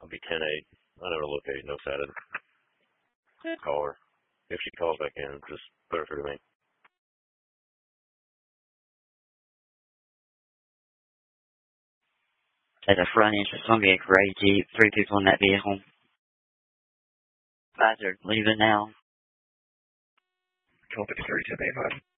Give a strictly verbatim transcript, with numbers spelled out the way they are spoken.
I'll be ten eight. I never locate, no Saturday. Call her. If she calls back in, just put her through to me. At a front entrance, gonna be a gray Jeep, three people in that vehicle. Advisor, leaving now. twelve fifty-three, ten eighty-five.